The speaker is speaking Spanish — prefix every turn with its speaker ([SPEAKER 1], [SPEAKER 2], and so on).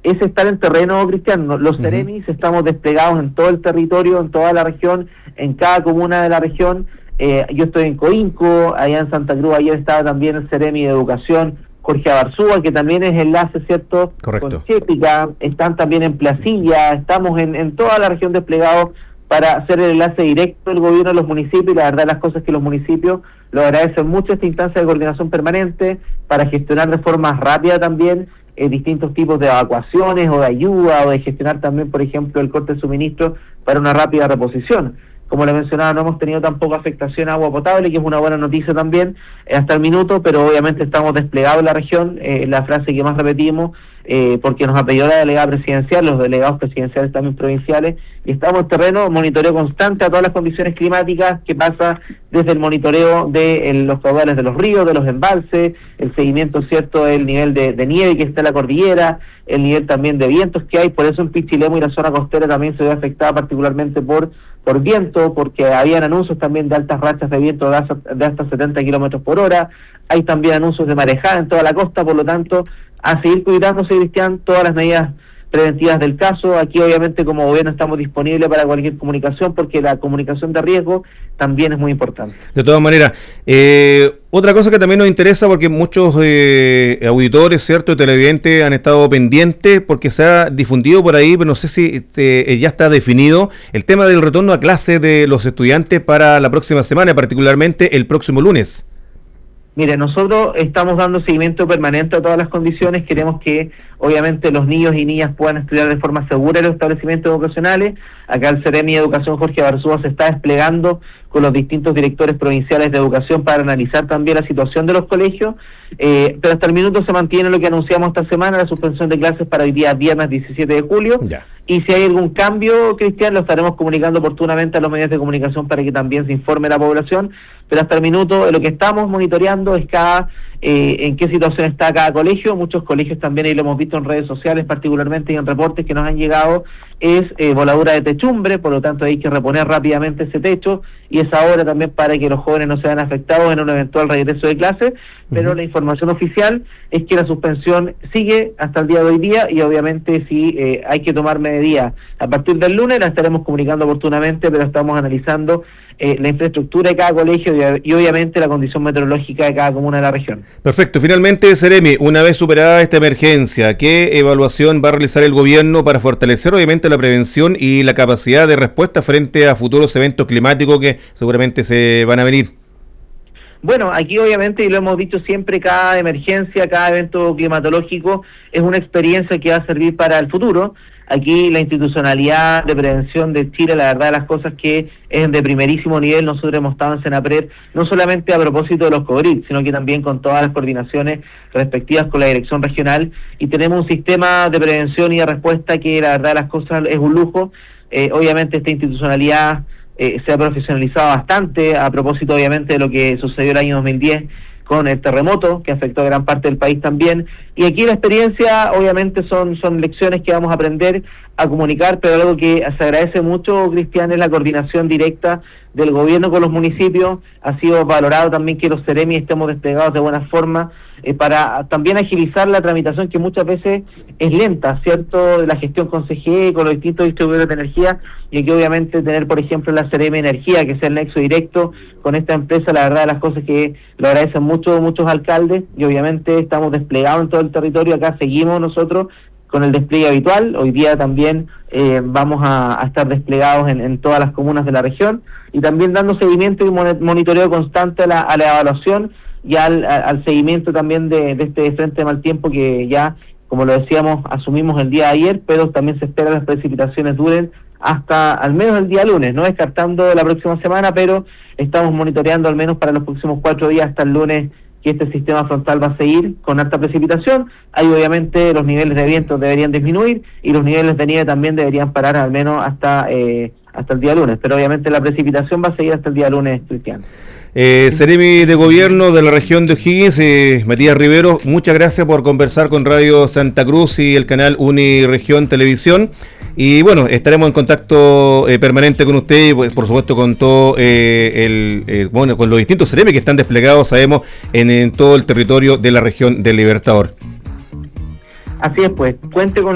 [SPEAKER 1] es estar en terreno, Cristian. Los Ceremis estamos desplegados en todo el territorio, en toda la región, en cada comuna de la región. Yo estoy en Coinco, allá en Santa Cruz, ayer estaba también el Ceremi de Educación, Jorge Abarzúa, que también es enlace, ¿cierto?
[SPEAKER 2] Correcto.
[SPEAKER 1] Con Chépica, están también en Placilla, estamos en toda la región desplegados para hacer el enlace directo del gobierno a los municipios, y la verdad las cosas que los municipios lo agradecen mucho, esta instancia de coordinación permanente, para gestionar de forma rápida también distintos tipos de evacuaciones o de ayuda, o de gestionar también, por ejemplo, el corte de suministro para una rápida reposición. Como le mencionaba, no hemos tenido tampoco afectación a agua potable, que es una buena noticia también hasta el minuto, pero obviamente estamos desplegados en la región, la frase que más repetimos, porque nos ha pedido la delegada presidencial, los delegados presidenciales también provinciales, y estamos en terreno, monitoreo constante a todas las condiciones climáticas, que pasa desde el monitoreo de los caudales de los ríos, de los embalses, el seguimiento, ¿cierto?, del nivel de nieve que está en la cordillera, el nivel también de vientos que hay. Por eso en Pichilemu y la zona costera también se ve afectada particularmente por viento, porque habían anuncios también de altas rachas de viento de hasta 70 kilómetros por hora. Hay también anuncios de marejada en toda la costa, por lo tanto, a seguir cuidándose, Cristian, todas las medidas preventivas del caso. Aquí obviamente como gobierno estamos disponibles para cualquier comunicación, porque la comunicación de riesgo también es muy importante.
[SPEAKER 2] De todas maneras, otra cosa que también nos interesa, porque muchos auditores, ¿cierto?, televidentes han estado pendientes, porque se ha difundido por ahí, pero no sé si ya está definido el tema del retorno a clase de los estudiantes para la próxima semana, particularmente el próximo lunes.
[SPEAKER 1] Mire, nosotros estamos dando seguimiento permanente a todas las condiciones. Queremos que, obviamente, los niños y niñas puedan estudiar de forma segura en los establecimientos educacionales. Acá el Ceremi de Educación, Jorge Abarzúa, se está desplegando con los distintos directores provinciales de educación para analizar también la situación de los colegios. Pero hasta el minuto se mantiene lo que anunciamos esta semana, la suspensión de clases para hoy día, viernes 17 de julio. Ya. Y si hay algún cambio, Cristian, lo estaremos comunicando oportunamente a los medios de comunicación para que también se informe la población. Pero hasta el minuto lo que estamos monitoreando es en qué situación está cada colegio. Muchos colegios también, y lo hemos visto en redes sociales particularmente y en reportes que nos han llegado, es voladura de techumbre, por lo tanto hay que reponer rápidamente ese techo, y es ahora también para que los jóvenes no sean afectados en un eventual regreso de clase. Pero la información oficial es que la suspensión sigue hasta el día de hoy día, y obviamente si hay que tomar medidas a partir del lunes, la estaremos comunicando oportunamente, pero estamos analizando la infraestructura de cada colegio y obviamente la condición meteorológica de cada comuna de la región.
[SPEAKER 2] Perfecto. Finalmente, Ceremi, una vez superada esta emergencia, ¿qué evaluación va a realizar el gobierno para fortalecer obviamente la prevención y la capacidad de respuesta frente a futuros eventos climáticos que seguramente se van a venir?
[SPEAKER 1] Bueno, aquí obviamente, y lo hemos dicho siempre, cada emergencia, cada evento climatológico es una experiencia que va a servir para el futuro. Aquí la institucionalidad de prevención de Chile, la verdad de las cosas, que es de primerísimo nivel. Nosotros hemos estado en Senapred, no solamente a propósito de los COVID, sino que también con todas las coordinaciones respectivas con la dirección regional, y tenemos un sistema de prevención y de respuesta que la verdad de las cosas es un lujo. Obviamente esta institucionalidad se ha profesionalizado bastante, a propósito obviamente de lo que sucedió el año 2010 con el terremoto, que afectó a gran parte del país también. Y aquí la experiencia, obviamente, son lecciones que vamos a aprender a comunicar, pero algo que se agradece mucho, Cristian, es la coordinación directa del gobierno con los municipios. Ha sido valorado también que los Ceremi estemos desplegados de buena forma, para también agilizar la tramitación, que muchas veces es lenta, ¿cierto?, de la gestión con CGE, con los distintos distribuidores de energía, y aquí obviamente tener, por ejemplo, la Ceremi Energía, que es el nexo directo con esta empresa, la verdad de las cosas que lo agradecen muchos alcaldes, y obviamente estamos desplegados en todo el territorio. Acá seguimos nosotros con el despliegue habitual. Hoy día también vamos a estar desplegados en todas las comunas de la región, y también dando seguimiento y monitoreo constante a la evaluación y al seguimiento también de este frente de mal tiempo, que ya, como lo decíamos, asumimos el día de ayer, pero también se espera las precipitaciones duren hasta al menos el día lunes, no descartando la próxima semana, pero estamos monitoreando al menos para los próximos 4 días hasta el lunes, que este sistema frontal va a seguir con alta precipitación. Ahí obviamente los niveles de viento deberían disminuir, y los niveles de nieve también deberían parar al menos hasta el día lunes, pero obviamente la precipitación va a seguir hasta el día lunes, Cristian.
[SPEAKER 2] Ceremi de Gobierno de la región de O'Higgins, Matías Rivero, muchas gracias por conversar con Radio Santa Cruz y el canal Uniregión Televisión. Y bueno, estaremos en contacto permanente con usted y por supuesto con todo con los distintos Ceremi que están desplegados, sabemos, en todo el territorio de la región del Libertador.
[SPEAKER 1] Así es, pues, cuente con